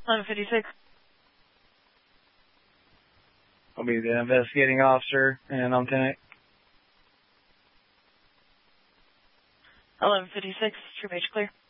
1156. I'll be the investigating officer, and I'm 10-8. 1156, True Page clear.